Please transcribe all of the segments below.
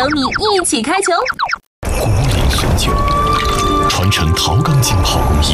等你一起开球。 古典神酒，传承陶钢浸泡工艺。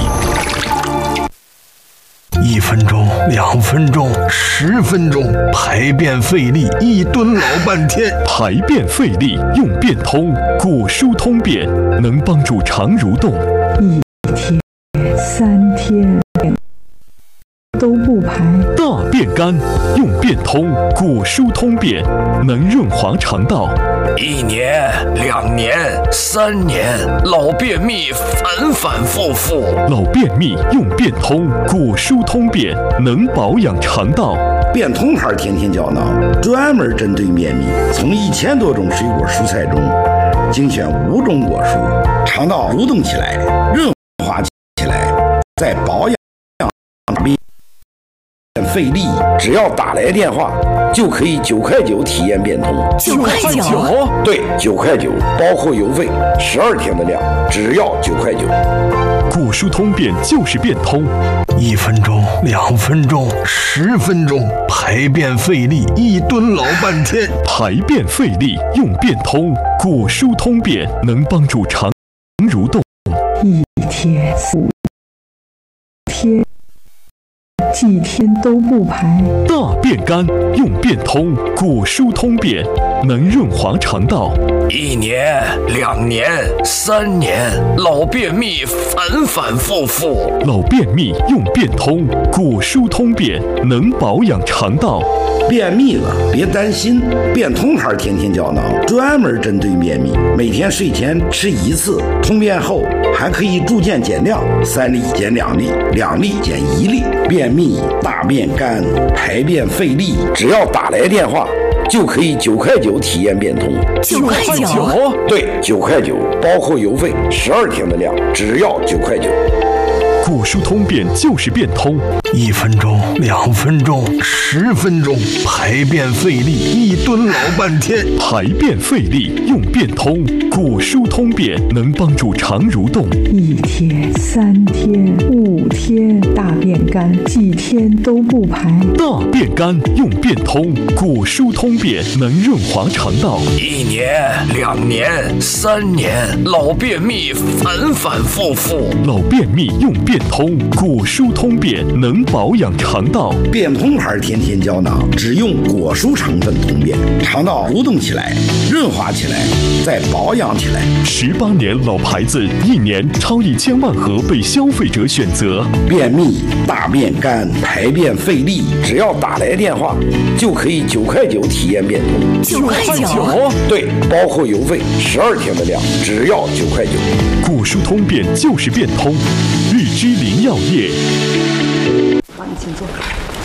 1分钟、2分钟、10分钟，排便费力，一蹲老半天。 排便费力用便通，果蔬通便能帮助肠蠕动。 1天、3天都不排。 大便干用便通，果蔬通便能润滑肠道。 1年、2年、3年，老便秘反反复复。 老便秘用便通，果蔬通便能保养肠道。 便通牌天天胶囊专门针对便秘，从1000多种水果蔬菜中精选5种果蔬，肠道蠕动起来，润滑起来，再保养费力，只要打来电话就可以9块9体验便通。 9块9？ 对，9块9，包括邮费，12天的量，只要9块9。 果蔬通便就是便通。 1分钟、2分钟、10分钟，排便费力，一蹲老半天。 排便费力用便通，果蔬通便能帮助肠蠕动。 1天、5天。几天都不排。 大便干用便通，果蔬通便能润滑肠道。 1年、2年、3年，老便秘反反复复。 老便秘用便通，果蔬通便能保养肠道。 便秘了别担心，便通牌天天胶囊专门针对便秘，每天睡前吃1次，通便后还可以逐渐减量，3粒减2粒，2粒减1粒。便秘、大便干、排便费力，只要打来电话就可以9块9体验便通。 9块9？ 对，9块9，包括邮费，12天的量，只要9块9。 果蔬通便就是便通。 1分钟、2分钟、10分钟，排便费力，一蹲老半天。 排便费力用便通，果蔬通便能帮助肠蠕动。 1天、3天、5天，大便干，几天都不排。 大便干用便通，果蔬通便能润滑肠道。 1年、2年、3年，老便秘反反复复。 老便秘用便通，果蔬通便能保养肠道。 便通牌天天胶囊只用果蔬成分通便，肠道蠕动起来，润滑起来，再保养起来。 18年老牌子，1年超1000万盒被消费者选择。 便秘、大便干、排便费力，只要打来电话就可以9块9体验便通。 9块9？ 对，包括邮费，12天的量，只要9块9。 果蔬通便就是便通。日之林药业。 好，你请坐。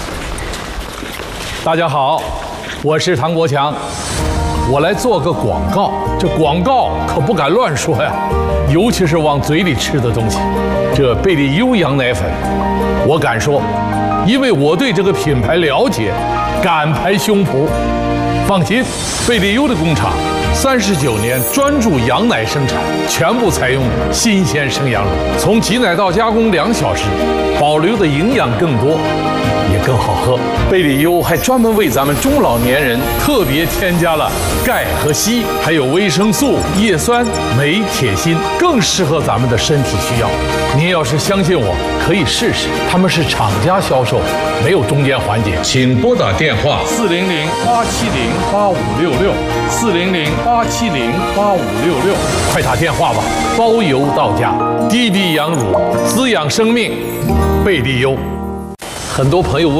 大家好，我是唐国强，我来做个广告。这广告可不敢乱说呀，尤其是往嘴里吃的东西。这贝利优羊奶粉，我敢说，因为我对这个品牌了解，敢拍胸脯。放心，贝利优的工厂39年专注羊奶生产，全部采用新鲜生羊乳，从挤奶到加工2小时，保留的营养更多，也更好喝。贝利优还专门为咱们中老年人特别添加了钙和硒，还有维生素、叶酸、镁、铁、锌，更适合咱们的身体需要。您要是相信我，可以试试。他们是厂家销售，没有中间环节。请拨打电话400-870-8566，400-870-8566，快打电话吧，包邮到家。滴滴羊乳，滋养生命，贝利优。很多朋友问